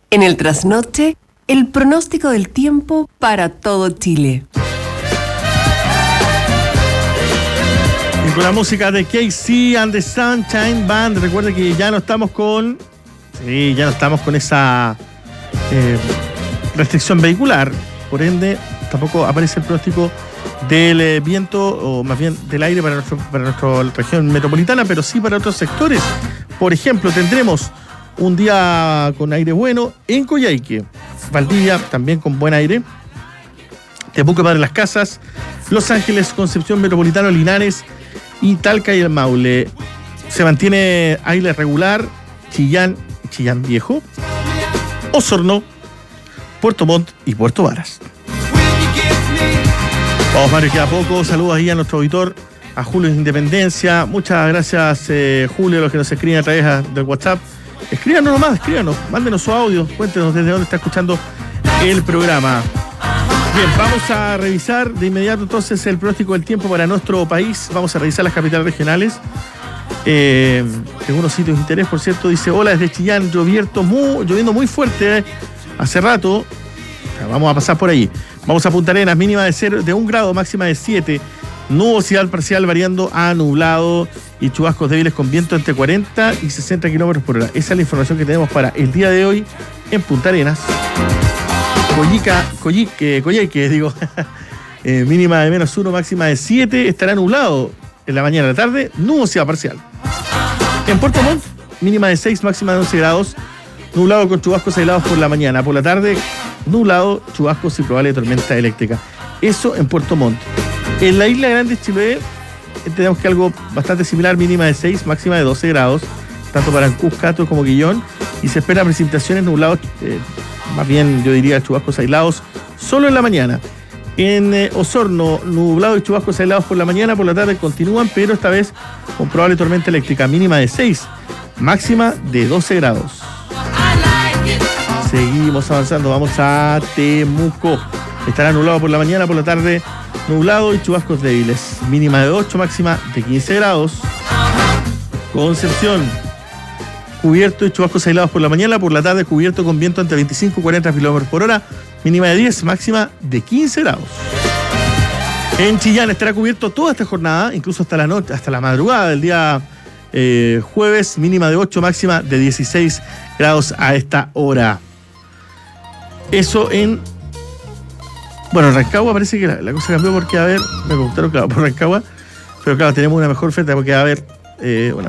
En el trasnoche, el pronóstico del tiempo para todo Chile. Y con la música de KC and the Sunshine Band, recuerde que ya no estamos con esa restricción vehicular, por ende tampoco aparece el pronóstico del viento, o más bien del aire para nuestra región metropolitana, pero sí para otros sectores. Por ejemplo, tendremos un día con aire bueno en Coyhaique, Valdivia también con buen aire, Temuco, Padre Las Casas, Los Ángeles, Concepción, Metropolitano, Linares y Talca y el Maule. Se mantiene aire regular, Chillán Viejo, Osorno, Puerto Montt y Puerto Varas. Vamos, Mario, queda poco. Saludos ahí a nuestro auditor, a Julio de Independencia. Muchas gracias, Julio, a los que nos escriben a través del WhatsApp. Escríbanos nomás, mándenos su audio, cuéntenos desde dónde está escuchando el programa. Bien, vamos a revisar de inmediato entonces el pronóstico del tiempo para nuestro país. Vamos a revisar las capitales regionales. Algunos sitios de interés, por cierto, dice: hola desde Chillán, lloviendo muy fuerte hace rato. O sea, vamos a pasar por ahí. Vamos a Punta Arenas, mínima de 1 grado, máxima de 7. Nubosidad parcial variando a nublado y chubascos débiles con viento entre 40 y 60 kilómetros por hora. Esa es la información que tenemos para el día de hoy en Punta Arenas. Coyhaique, mínima de -1, máxima de 7. Estará nublado en la mañana y la tarde, nubosidad parcial. En Puerto Montt, mínima de 6, máxima de 11 grados. Nublado con chubascos aislados por la mañana. Por la tarde, nublado, chubascos y probable tormenta eléctrica. Eso en Puerto Montt. En la isla Grande Chiloé tenemos que algo bastante similar, mínima de 6, máxima de 12 grados, tanto para Cuscato como Quillón, y se espera precipitaciones nublados, más bien yo diría chubascos aislados, solo en la mañana. En Osorno, nublado y chubascos aislados por la mañana, por la tarde continúan, pero esta vez con probable tormenta eléctrica, mínima de 6, máxima de 12 grados. Seguimos avanzando, vamos a Temuco. Estará nublado por la mañana, por la tarde nublado y chubascos débiles. Mínima de 8, máxima de 15 grados. Concepción, cubierto y chubascos aislados por la mañana, por la tarde cubierto con viento entre 25 y 40 kilómetros por hora. Mínima de 10, máxima de 15 grados. En Chillán estará cubierto toda esta jornada, incluso hasta la noche, hasta la madrugada del día jueves. Mínima de 8, máxima de 16 grados a esta hora. Eso en... Bueno, Rancagua parece que la cosa cambió porque, a ver, me preguntaron, claro, por Rancagua, pero claro, tenemos una mejor oferta porque, a ver, una